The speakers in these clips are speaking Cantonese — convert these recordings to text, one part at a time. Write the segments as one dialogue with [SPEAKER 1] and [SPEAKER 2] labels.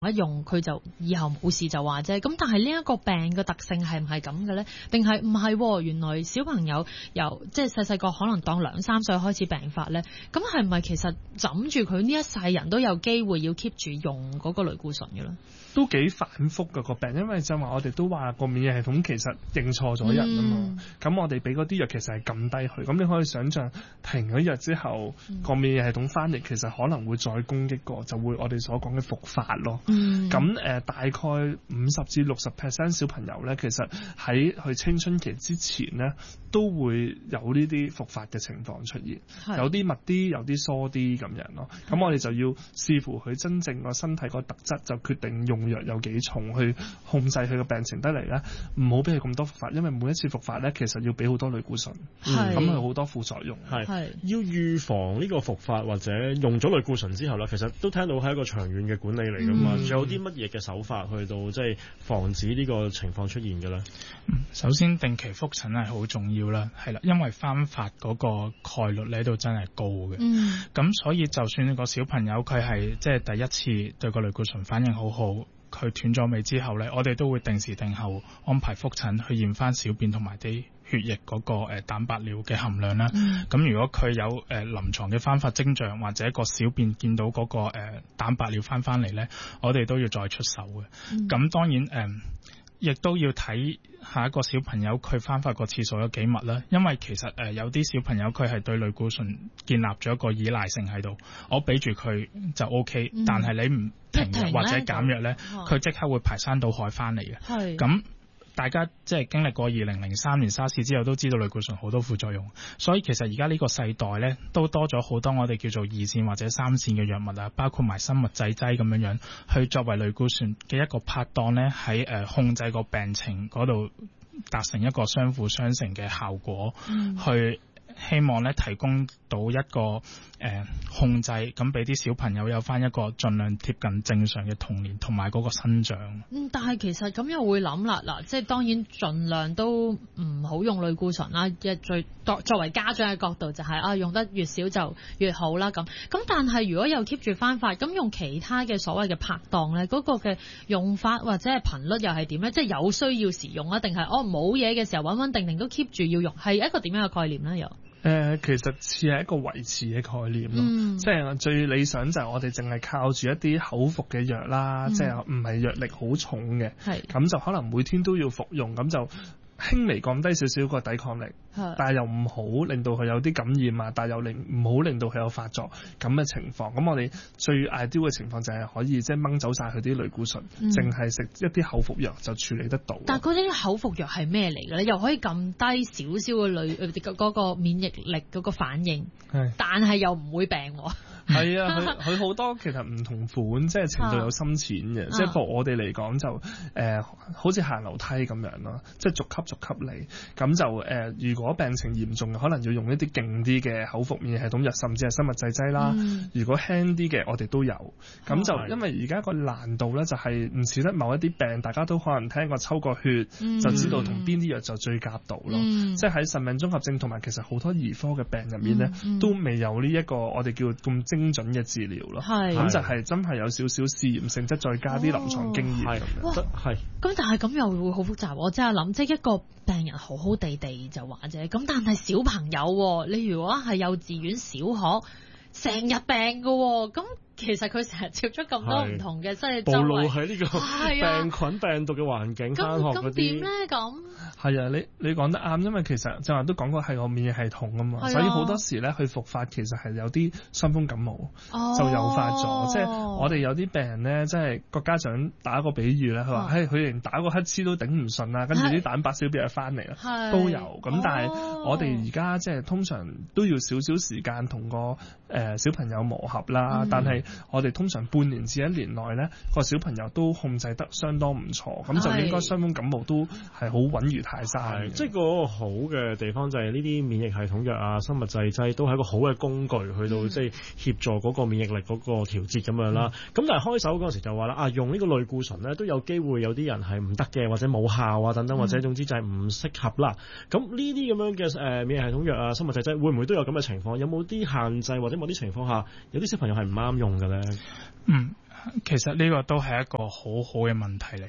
[SPEAKER 1] 一用佢就以後冇事就話啫。咁但係呢一個病嘅特性係唔係咁嘅咧？定係唔係？原來小朋友由即係細細個可能當2-3歲開始病發咧，咁係唔係其實枕住佢呢一世人都有機會要 keep 住用嗰個類固醇嘅咧？
[SPEAKER 2] 都幾反覆嘅個病，因為就話我哋都話個免疫系統其實認錯咗人啊嘛。咁我哋俾嗰啲藥其實係撳低佢，咁你可以想象停咗藥之後，個免疫系統翻嚟，其實可能會再攻擊過，就會我哋所講嘅復發咯。咁大概50%至60% 小朋友咧，其實喺佢青春期之前咧，都會有呢啲復發嘅情況出現，有啲密啲，有啲疏啲咁樣咯。咁我哋就要視乎佢真正個身體個特質，就決定用藥有幾重去控制佢個病情得嚟咧，唔好俾佢咁多復發，因為每一次復發咧，其實要俾好多類固醇，咁佢好多副作用。
[SPEAKER 3] 係要預防呢個復發或者用咗類固醇之後咧，其實都聽到係一個長遠嘅管理嚟噶嘛。仲有啲乜嘢嘅手法去到即係防止呢個情況出現嘅咧？
[SPEAKER 4] 首先定期復診係好重要啦，係啦，因為翻發嗰個概率喺度真係高嘅。咁所以就算個小朋友佢係即係第一次對個類固醇反應好好，佢斷咗尾之後呢，我哋都會定時定候安排復診去驗翻小便同埋啲血液嗰個蛋白尿嘅含量啦。咁如果佢有臨床嘅翻發徵象，或者個小便見到嗰個蛋白尿翻嚟呢，我哋都要再出手嘅。咁當然亦都要睇下一個小朋友佢翻發個次數有幾密啦，因為其實有啲小朋友佢係對類固醇建立咗一個依賴性喺度，我俾住佢就 OK，但係你唔停藥或者減藥咧，佢即刻會排山倒海翻嚟嘅。咁大家即係經歷過2003年沙士之後都知道類固醇好多副作用，所以其實而家呢個世代咧都多咗好多我哋叫做2線或者3線嘅藥物啊，包括埋生物製劑咁樣去作為類固醇嘅一個拍檔咧，喺控制個病情嗰度達成一個相輔相成嘅效果，去希望咧提供到一個控制，咁俾啲小朋友有翻一個盡量貼近正常嘅童年同埋嗰個生長。
[SPEAKER 1] 但係其實咁又會諗啦，嗱，即係當然盡量都唔好用類固醇啦。作為家長嘅角度就係用得越少就越好啦。咁但係如果又 keep 住翻發，咁用其他嘅所謂嘅拍檔咧，嗰個嘅用法或者係頻率又係點咧？即係有需要時用啊，定係冇嘢嘅時候穩穩定定都 keep 住要用，係一個點樣嘅概念咧？又
[SPEAKER 2] 其實似係一個維持嘅概念咯，即係最理想就係我哋淨係靠住一啲口服嘅藥啦，即係唔係藥力好重嘅，咁就可能每天都要服用，咁就輕微降低少少個抵抗力，但係又唔好令到佢有啲感染啊，但係又唔好令到佢有發作咁嘅情況。咁我哋最 ideal 嘅情況就係可以即係掹走晒佢啲類固醇，淨係食一啲口服藥就處理得到。但係嗰啲口服藥係咩嚟嘅咧？又可以撳低少少嘅嗰個免疫力嗰個反應，但係又唔會病喎。係啊，佢好多其實唔同款，即係程度有深淺嘅。即係我哋嚟講就好似行樓梯咁樣咯，即係逐級嚟。咁就如果病情嚴重，可能要用一啲勁啲嘅口服免疫系統藥，甚至係生物製劑啦。如果輕啲嘅，我哋都有。咁就因為而家個難度咧，就係唔似得某一啲病，大家都可能聽過抽個血就知道同邊啲藥就最夾到咯。即係喺腎病綜合症同埋其實好多兒科嘅病入面咧，都未有呢一個我哋叫咁精準嘅治療咯。咁就係真係有少少試驗性質，再加啲臨床經驗咁樣。咁但係咁又會好複雜。我真係諗，即係一個病人好好地就話啫。咁但係小朋友，你如果係幼稚園、小學，成日病㗎，咁其實佢成日接觸咁多唔同嘅，即係暴露喺呢個病菌病毒嘅環境，返學嗰啲。咁點咧？咁係啊，你講得啱，因為其實正話都講過係個免疫系統啊嘛，所以好多時咧去復發其實係有啲傷風感冒就誘發咗。即係我哋有啲病人咧，即係個家長打個比喻咧，佢話：佢連打個乞嗤都頂唔順啊，跟住啲蛋白小便就翻嚟啦，都有。咁但係我哋而家即係通常都要少少時間同個小朋友磨合啦，但係我哋通常半年至1年內咧，個小朋友都控制得相當唔錯，咁就應該傷風感冒都係好穩如泰山。
[SPEAKER 3] 即係個好嘅地方就係呢啲免疫系統藥啊、生物製劑都係一個好嘅工具，去到即係協助嗰個免疫力嗰個調節咁樣啦。咁但係開手嗰陣時就話啦，用呢個類固醇咧都有機會有啲人係唔得嘅，或者冇效啊等等，或者總之就係唔適合啦。咁呢啲咁樣嘅免疫系統藥啊、生物製劑會唔會都有咁嘅情況？有冇啲限制或者某啲情況下有啲小朋友係唔啱用嘅咧？
[SPEAKER 4] 其實呢個都係一個好好嘅問題嚟。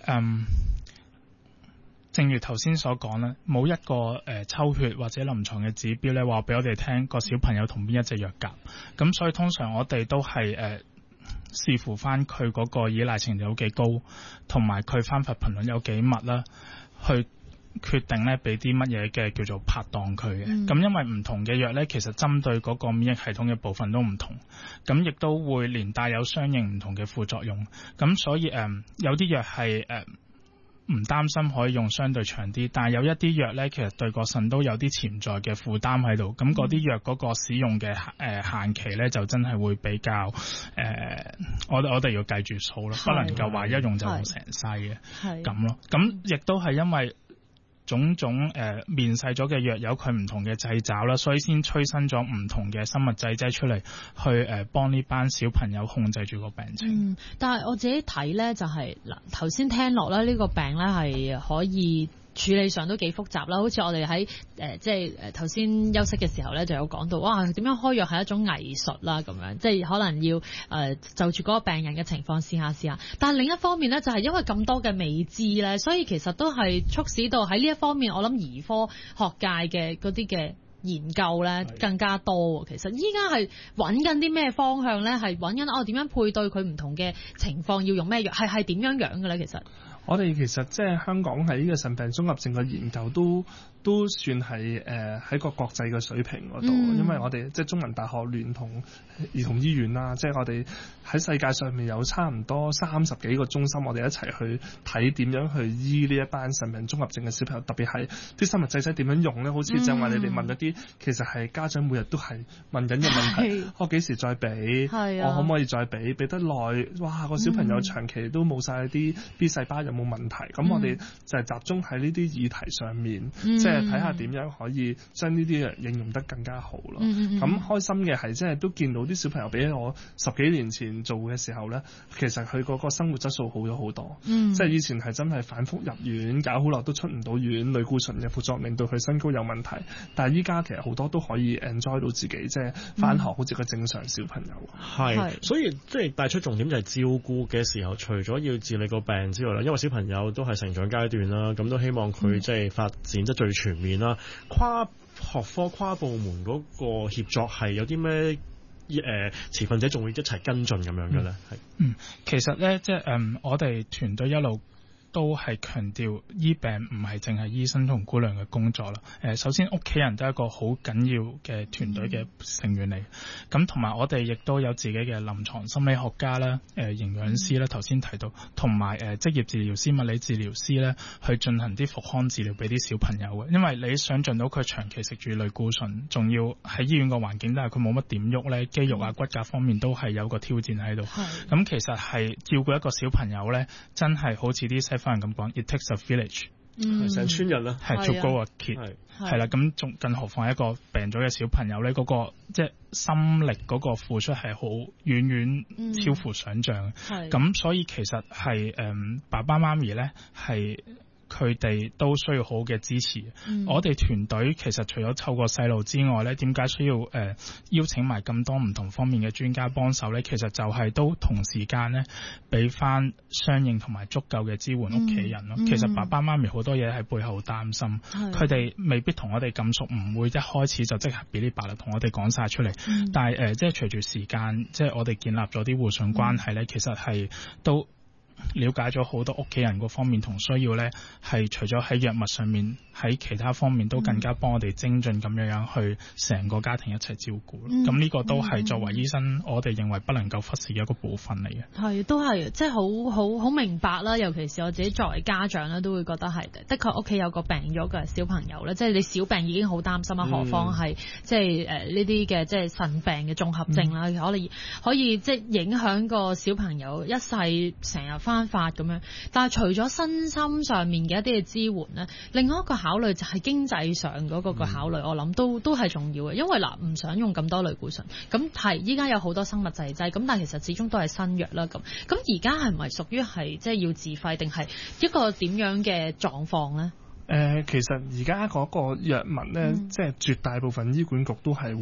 [SPEAKER 4] 正如頭先所講啦，冇一個抽血或者臨床嘅指標咧，話俾我哋聽個小朋友同邊一隻藥夾。咁所以通常我哋都係視乎翻佢嗰個依賴程度有幾高，同埋佢翻發頻率有幾密啦，去決定咧俾啲乜嘢嘅叫做拍檔佢嘅。咁因為唔同嘅藥咧，其實針對嗰個免疫系統嘅部分都唔同，咁亦都會連帶有相應唔同嘅副作用。咁所以有啲藥係唔擔心可以用相對長啲，但係有一啲藥咧，其實對個腎都有啲潛在嘅負擔喺度。咁嗰啲藥嗰個使用嘅限期咧，就真係會比較我哋要計住數咯，不能夠話一用就用成世嘅咁咯。咁亦都係因為種種面世咗嘅藥有佢唔同嘅掣肘啦，所以先催生咗唔同嘅生物製劑出嚟，去幫呢班小朋友控制住個病情。
[SPEAKER 1] 但係我自己睇咧，就係嗱頭先聽落咧，呢個病咧係可以處理上都幾複雜啦。好似我哋喺即係頭先休息嘅時候咧，就有講到哇，點樣開藥係一種藝術啦，咁樣即係可能要就住嗰個病人嘅情況試下。但係另一方面咧，就係因為咁多嘅未知咧，所以其實都係促使到喺呢一方面，我諗兒科學界嘅嗰啲嘅研究咧更加多。其實依家係揾緊啲咩方向咧？係揾緊點樣配對佢唔同嘅情況要用咩藥？係點樣嘅咧？其實
[SPEAKER 2] 我哋其實即係香港喺呢個腎病綜合症嘅研究都算係喺個國際嘅水平嗰度，因為我哋即係中文大學聯同兒童醫院啦，即係我哋喺世界上面有差唔多30幾個中心，我哋一齊去睇點樣去醫呢一班腎病綜合症嘅小朋友，特別係啲生物製劑點樣用咧？好似就話你哋問一啲其實係家長每日都係問緊嘅問題，我幾時再俾？我可唔可以再俾得耐？哇！個小朋友長期都冇晒啲 B 細胞有冇問題？咁我哋就係集中喺呢啲議題上面，即係睇下點樣可以將呢啲應用得更加好咯。咁開心嘅係即係都見到啲小朋友比我10幾年前做嘅時候咧，其實佢嗰個生活質素好咗好多。即係以前係真係反覆入院，搞好耐都出唔到院，類固醇嘅副作用令到佢身高有問題。但係依家其實好多都可以 enjoy 到自己，即係返學好似個正常小朋友。
[SPEAKER 3] 所以即係帶出重點就係照顧嘅時候，除咗要治理個病之外啦，因為小朋友都係成長階段啦，咁都希望佢即係發展即係最全面啦。跨學科跨部門嗰個協作係有啲咩持份者仲會一齊跟進咁樣嘅咧？
[SPEAKER 4] 其實咧即係我哋團隊一路都係強調醫病唔係淨係醫生同姑娘嘅工作啦。首先屋企人都係一個好緊要嘅團隊嘅成員嚟。咁同埋我哋亦都有自己嘅臨床心理學家啦、營養師啦，頭先提到，同埋職業治療師、物理治療師咧，去進行啲復康治療俾啲小朋友嘅。因為你想像到佢長期食住類固醇，仲要喺醫院個環境，但係佢冇乜點喐咧，肌肉啊骨骼方面都係有個挑戰喺度。咁其實係照顧一個小朋友咧，真係好似啲西方人咁講 ，it takes a village，
[SPEAKER 3] 成村人啦，
[SPEAKER 4] 係足高個 kid，係啦，咁仲更何況一個病咗嘅小朋友咧，嗰個即係心力嗰個付出係好遠遠超乎想象。咁所以其實係爸爸媽咪咧係。佢哋都需要好嘅支持。我哋團隊其實除咗湊個細路之外咧，點解需要邀請埋咁多唔同方面嘅專家幫手咧？其實就係都同時間咧，俾翻相應同埋足夠嘅支援屋企人咯。其實爸爸媽咪好多嘢喺背後擔心，佢哋未必同我哋咁熟，唔會一開始就即刻噼哩啪啦同我哋講晒出嚟。但係即係隨住時間，即係我哋建立咗啲互信關係咧，其實係都了解咗好多屋企人嗰方面同需要咧，係除咗喺藥物上面，喺其他方面都更加幫我哋精進咁樣去成個家庭一齊照顧。咁呢個都係作為醫生，我哋認為不能夠忽視嘅一個部分嚟嘅。
[SPEAKER 1] 係，都係即係好明白啦。尤其是我自己作為家長咧，都會覺得係的確屋企有個病咗嘅小朋友咧，即係你小病已經好擔心啦，何況係即係呢啲嘅即係腎病嘅綜合症啦，可以即係影響個小朋友一世成日翻發咁樣。但係除咗身心上面嘅一啲嘅支援咧，另外一個考慮就係經濟上嗰個考慮，我諗都係重要嘅。因為唔想用咁多類固醇，咁係依家有好多生物製劑，咁但係其實始終都係新藥啦。咁而家係唔係屬於係即係要自費，定係一個點樣嘅狀況咧？
[SPEAKER 2] 其實而家嗰個藥物咧，即係絕大部分醫管局都係會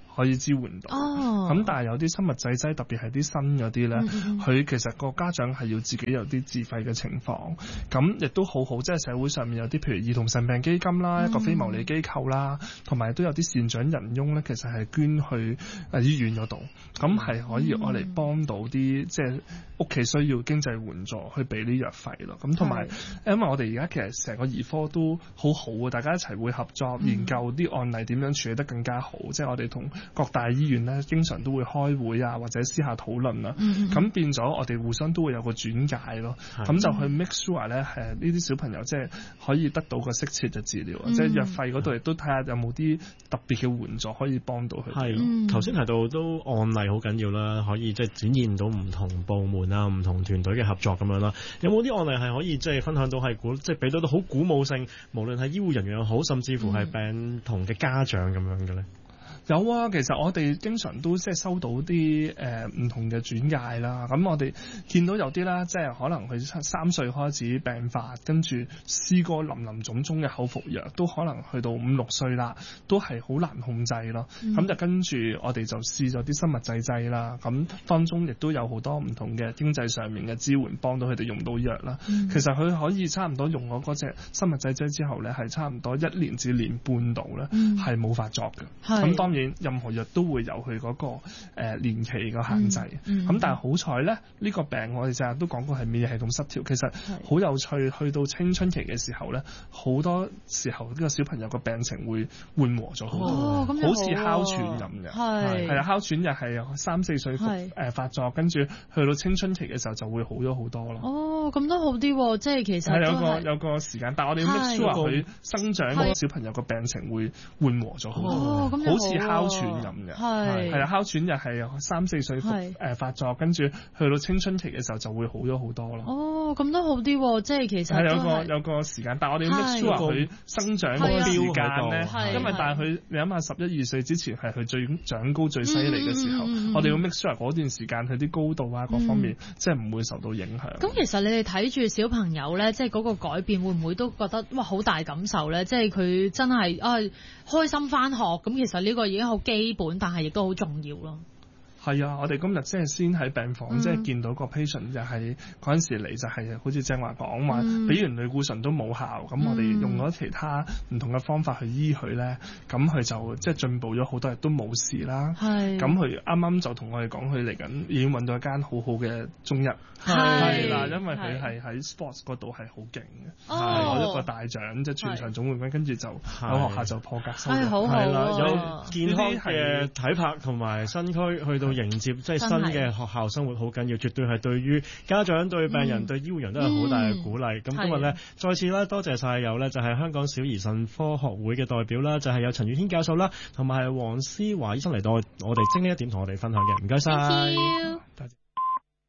[SPEAKER 2] 可以支援到。咁但係有啲生物製劑，特別係啲新嗰啲咧，佢其實個家長係要自己有啲自費嘅情況，咁亦都好好，即係社會上面有啲譬如兒童腎病基金啦，一個非牟利機構啦，同埋都有啲善長仁翁咧，其實係捐去醫院嗰度，咁係可以攞嚟幫到啲即係屋企需要經濟援助去俾啲藥費咯。咁同埋因為我哋而家其實成個兒科都好好啊，大家一齊會合作研究啲案例點樣處理得更加好，即係我哋同各大醫院咧經常都會開會啊，或者私下討論啊，咁變咗我哋互相都會有個轉介咯，咁就去 make sure 咧呢啲小朋友即係可以得到個適切嘅治療，即係藥費嗰度亦都睇下有冇啲特別嘅援助可以幫到佢。
[SPEAKER 3] 係頭先提到都案例好緊要啦，可以即係展現到唔同部門啊、唔同團隊嘅合作咁樣啦。有冇啲案例係可以即係分享到係即係俾到好鼓舞性，無論係醫護人員又好，甚至乎係病童嘅家長咁樣嘅咧？
[SPEAKER 2] 有啊，其實我哋經常都即係收到啲唔同嘅轉介啦。咁我哋見到有啲啦，即係可能佢3歲開始病發，跟住試過林林總總嘅口服藥，都可能去到5、6歲啦，都係好難控制咯。咁就跟住我哋就試咗啲生物製劑啦。咁當中亦都有好多唔同嘅經濟上面嘅支援，幫到佢哋用到藥啦。其實佢可以差唔多用咗嗰隻生物製劑之後咧，係差唔多1年至1年半度咧，係冇發作嘅。咁當然任何藥都會有佢嗰個年期嘅限制，咁但係好彩咧，呢個病我哋成日都講過係免疫系統失調，其實好有趣。去到青春期嘅時候咧，好多時候呢個小朋友個病情會緩和咗好多，好似哮喘咁嘅，係啊，哮喘又係3、4歲發作，跟住去到青春期嘅時候就會好咗好多咯。
[SPEAKER 1] 哦，咁都好啲，即係其實
[SPEAKER 2] 係有個時間，但係我哋要 make sure 佢生長嗰個小朋友個病情會緩和咗好多，好似哮喘咁嘅，係啊，哮喘又係3、4歲發作，跟住去到青春期嘅時候就會好咗好多咯。
[SPEAKER 1] 哦，咁都好啲，即係其實
[SPEAKER 2] 係有個時間，但係我哋要 make sure 佢生長嗰個時間咧，因為但係佢你諗下11、12歲之前係佢最長高最犀利嘅時候，我哋要 make sure 嗰段時間佢啲高度啊各方面即係唔會受到影響。
[SPEAKER 1] 咁其實你哋睇住小朋友咧，即係嗰個改變，會唔會都覺得哇好大感受咧？即係佢真係開心返學，咁其實呢個已經好基本，但係亦都好重要咯。
[SPEAKER 2] 係啊，我哋今日即係先喺病房即係見到個 patient 就係嗰陣時嚟就係好似正話講話俾完類固醇都冇效，咁我哋用咗其他唔同嘅方法去醫佢咧，咁佢就即係進步咗好多，亦都冇事啦。咁佢啱啱就同我哋講，佢嚟緊已經揾到一間好好嘅中一，係啦，因為佢係喺 sports 嗰度係好勁嘅，攞咗個大獎，即係全場總冠軍，跟住就喺學校就破格收咗，
[SPEAKER 3] 係啦，有健康嘅體魄同埋身軀去到迎接即係新嘅學校生活好緊要，絕對係對於家長、對病人、對醫護人都係好大嘅鼓勵。咁今日咧，再次咧多謝晒有咧就係香港小兒腎科學會嘅代表啦，就係有陳宇軒教授啦，同埋黃思華醫生嚟到我哋精呢一點同我哋分享嘅，唔該晒。